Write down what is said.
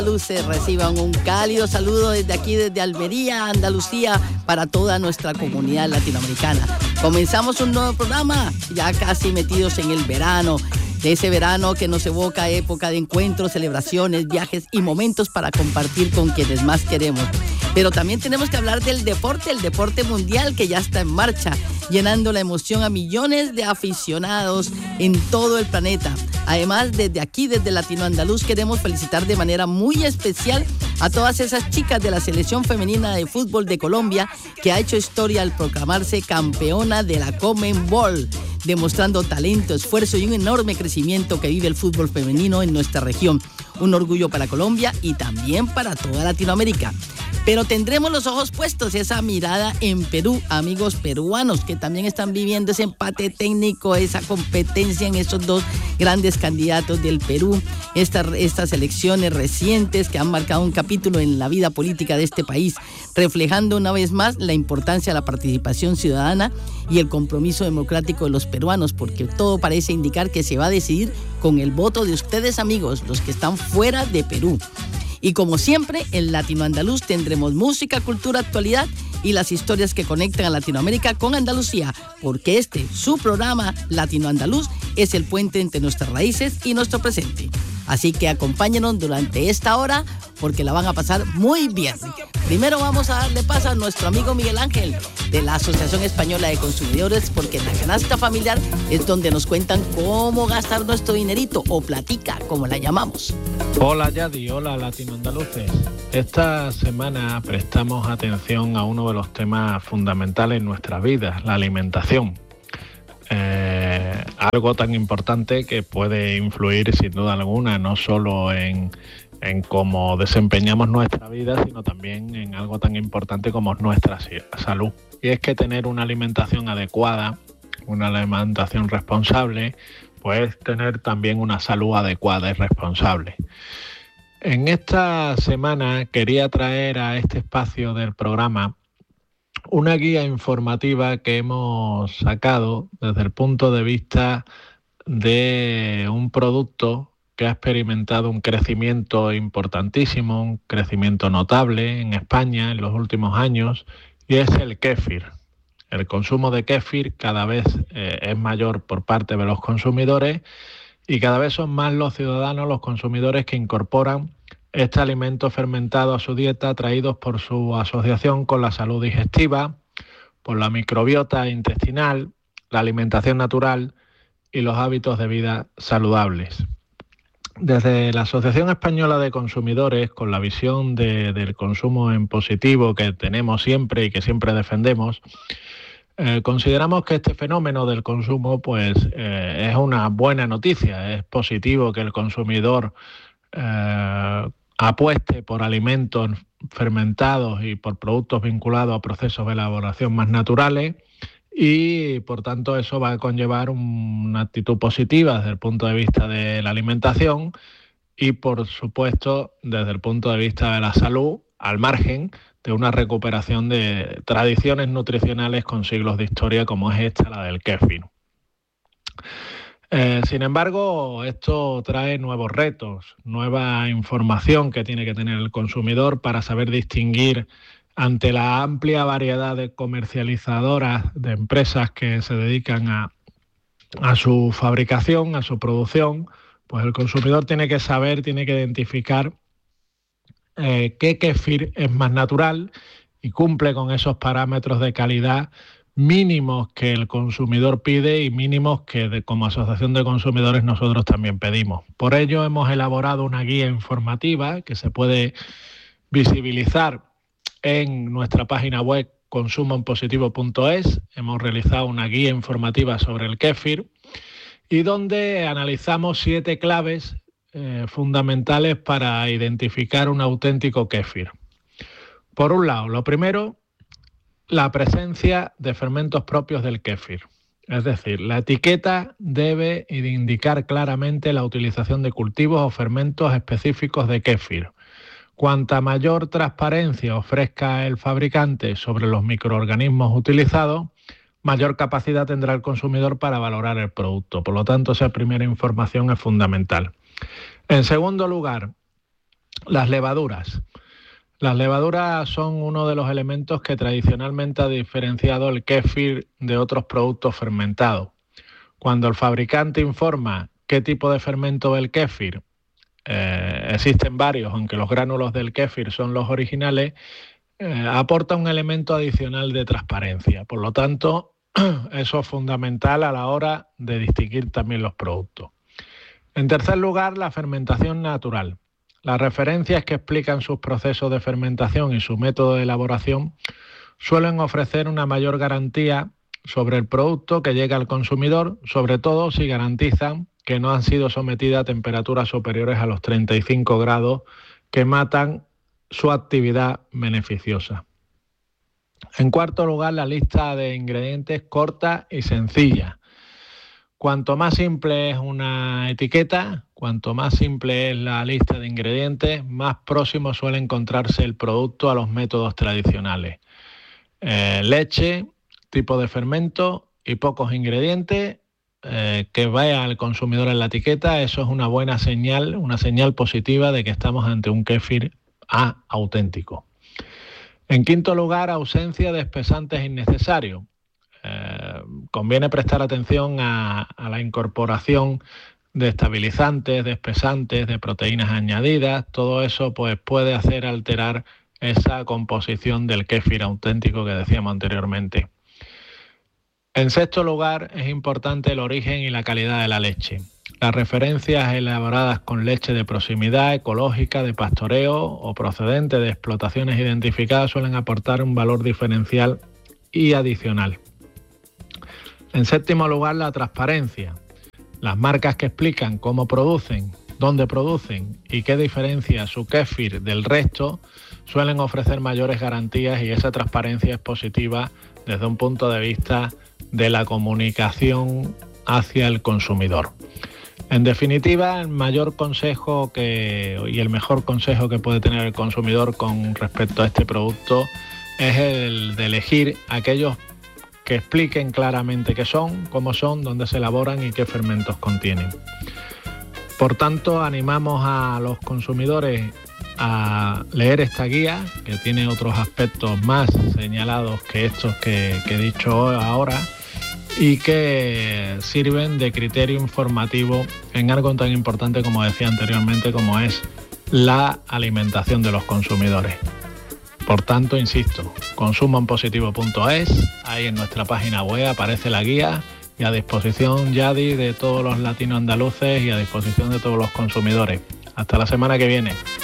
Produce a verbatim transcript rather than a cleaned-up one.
Luces reciban un cálido saludo desde aquí, desde Almería, Andalucía, para toda nuestra comunidad latinoamericana. Comenzamos un nuevo programa, ya casi metidos en el verano, de ese verano que nos evoca época de encuentros, celebraciones, viajes y momentos para compartir con quienes más queremos. Pero también tenemos que hablar del deporte, el deporte mundial que ya está en marcha, llenando la emoción a millones de aficionados en todo el planeta. Además, desde aquí, desde Latino Andaluz, queremos felicitar de manera muy especial a todas esas chicas de la selección femenina de fútbol de Colombia que ha hecho historia al proclamarse campeona de la Conmebol, demostrando talento, esfuerzo y un enorme crecimiento que vive el fútbol femenino en nuestra región. Un orgullo para Colombia y también para toda Latinoamérica. Pero tendremos los ojos puestos, esa mirada en Perú, amigos peruanos que también están viviendo ese empate técnico, esa competencia en esos dos grandes candidatos del Perú, estas, estas elecciones recientes que han marcado un capítulo en la vida política de este país, reflejando una vez más la importancia de la participación ciudadana y el compromiso democrático de los peruanos, porque todo parece indicar que se va a decidir con el voto de ustedes, amigos, los que están fuera de Perú. Y como siempre, en Latino Andaluz tendremos música, cultura, actualidad y las historias que conectan a Latinoamérica con Andalucía, porque este, su programa Latino Andaluz, es el puente entre nuestras raíces y nuestro presente. Así que acompáñenos durante esta hora porque la van a pasar muy bien. Primero vamos a darle paso a nuestro amigo Miguel Ángel de la Asociación Española de Consumidores, porque en la canasta familiar es donde nos cuentan cómo gastar nuestro dinerito o platica, como la llamamos. Hola Yadi, hola Latino Andaluces. Esta semana prestamos atención a uno de los temas fundamentales en nuestras vidas, la alimentación. Eh, algo tan importante que puede influir sin duda alguna no solo en, en cómo desempeñamos nuestra vida, sino también en algo tan importante como nuestra salud. Y es que tener una alimentación adecuada, una alimentación responsable, pues tener también una salud adecuada y responsable. En esta semana quería traer a este espacio del programa una guía informativa que hemos sacado desde el punto de vista de un producto que ha experimentado un crecimiento importantísimo, un crecimiento notable en España en los últimos años, y es el kéfir. El consumo de kéfir cada vez eh, es mayor por parte de los consumidores y cada vez son más los ciudadanos, los consumidores que incorporan este alimento fermentado a su dieta, traídos por su asociación con la salud digestiva, por la microbiota intestinal, la alimentación natural y los hábitos de vida saludables. Desde la Asociación Española de Consumidores, con la visión de, del consumo en positivo que tenemos siempre y que siempre defendemos, eh, consideramos que este fenómeno del consumo pues, eh, es una buena noticia. Es positivo que el consumidor eh, apueste por alimentos fermentados y por productos vinculados a procesos de elaboración más naturales, y por tanto eso va a conllevar una actitud positiva desde el punto de vista de la alimentación y por supuesto desde el punto de vista de la salud, al margen de una recuperación de tradiciones nutricionales con siglos de historia como es esta, la del kéfir. Eh, sin embargo, esto trae nuevos retos, nueva información que tiene que tener el consumidor para saber distinguir ante la amplia variedad de comercializadoras, de empresas que se dedican a, a su fabricación, a su producción. Pues el consumidor tiene que saber, tiene que identificar eh, qué kéfir es más natural y cumple con esos parámetros de calidad mínimos que el consumidor pide y mínimos que de, como Asociación de Consumidores nosotros también pedimos. Por ello hemos elaborado una guía informativa que se puede visibilizar en nuestra página web consumo en positivo punto es. Hemos realizado una guía informativa sobre el kéfir y donde analizamos siete claves eh, fundamentales para identificar un auténtico kéfir. Por un lado, lo primero, la presencia de fermentos propios del kéfir. Es decir, la etiqueta debe indicar claramente la utilización de cultivos o fermentos específicos de kéfir. Cuanta mayor transparencia ofrezca el fabricante sobre los microorganismos utilizados, mayor capacidad tendrá el consumidor para valorar el producto. Por lo tanto, esa primera información es fundamental. En segundo lugar, Las levaduras. Las levaduras son uno de los elementos que tradicionalmente ha diferenciado el kéfir de otros productos fermentados. Cuando el fabricante informa qué tipo de fermento del kéfir, eh, existen varios, aunque los gránulos del kéfir son los originales, eh, aporta un elemento adicional de transparencia. Por lo tanto, eso es fundamental a la hora de distinguir también los productos. En tercer lugar, la fermentación natural. Las referencias que explican sus procesos de fermentación y su método de elaboración suelen ofrecer una mayor garantía sobre el producto que llega al consumidor, sobre todo si garantizan que no han sido sometidas a temperaturas superiores a los treinta y cinco grados que matan su actividad beneficiosa. En cuarto lugar, la lista de ingredientes corta y sencilla. Cuanto más simple es una etiqueta, cuanto más simple es la lista de ingredientes, más próximo suele encontrarse el producto a los métodos tradicionales. Eh, leche, tipo de fermento y pocos ingredientes, eh, que vaya al consumidor en la etiqueta, eso es una buena señal, una señal positiva de que estamos ante un kéfir A auténtico. En quinto lugar, ausencia de espesantes innecesarios. Eh, conviene prestar atención a, a la incorporación de estabilizantes, de espesantes, de proteínas añadidas. Todo eso pues, puede hacer alterar esa composición del kéfir auténtico que decíamos anteriormente. En sexto lugar, es importante el origen y la calidad de la leche. Las referencias elaboradas con leche de proximidad, ecológica, de pastoreo o procedente de explotaciones identificadas suelen aportar un valor diferencial y adicional. En séptimo lugar, la transparencia. Las marcas que explican cómo producen, dónde producen y qué diferencia su kéfir del resto suelen ofrecer mayores garantías, y esa transparencia es positiva desde un punto de vista de la comunicación hacia el consumidor. En definitiva, el mayor consejo que, y el mejor consejo que puede tener el consumidor con respecto a este producto es el de elegir aquellos que expliquen claramente qué son, cómo son, dónde se elaboran y qué fermentos contienen. Por tanto, animamos a los consumidores a leer esta guía, que tiene otros aspectos más señalados que estos que, que he dicho ahora, y que sirven de criterio informativo en algo tan importante, como decía anteriormente, como es la alimentación de los consumidores. Por tanto, insisto, consumonpositivo punto es, ahí en nuestra página web aparece la guía, y a disposición, Yadi, de todos los latino andaluces y a disposición de todos los consumidores. Hasta la semana que viene.